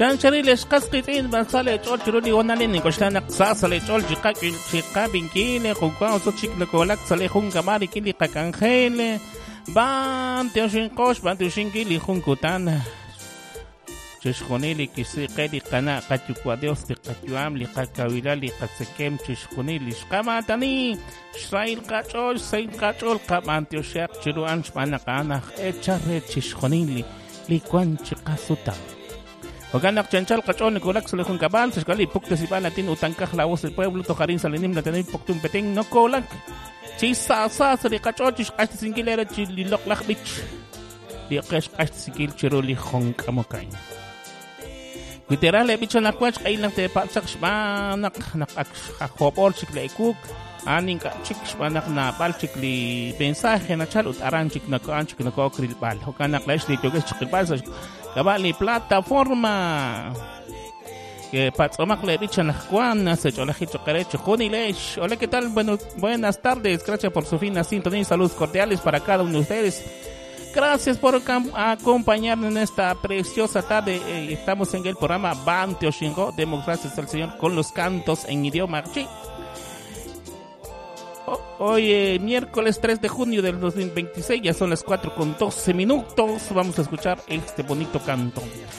Chanchariles casquitin basale chol chiruni onale ni koshana sasale chol chica binkile junkwan so chikle kolak sale junkamari kili kakangele ban teoshin kosh ban teoshin kili junkutana chishkonili kisi qeli qana qachukwa dios ti qachuam li qakawila li qatsekem chishkonili shqamatani Israel qachol sein qachol qaban teoshaq chiruan shpana qana echarre chishkonili li kwanchi qasuta Hoganak chanchal qachon nikolak salejun cabal seskali pukte sipan latin utankaj la voz del pueblo tojarin salenim la tenim puktum peteng no kolak chisa sa sali qachon chish qast singilera chili lok lakhbich li qash qast singil chiroli khonk amokai literal bicho na kwach qailang te patsak shmanak nak khopol chikle kuk aning ka chik shmanak na bal chikli mensaje na chalut aran chik na kan chik na ko kril bal hoganak lash li toges chikil bal Kabali plataforma que patsomak le bichan Juan se cholajito carecho Junilesh. Hola, ¿qué tal? Buenas tardes. Gracias por su fina sintonía y saludos cordiales para cada uno de ustedes. Gracias por acompañarnos en esta preciosa tarde. Estamos en el programa Banteo Shingo. Demos gracias al Señor con los cantos en idioma chi. Hoy miércoles 3 de junio del 2026, ya son las 4:12. Vamos a escuchar este bonito canto.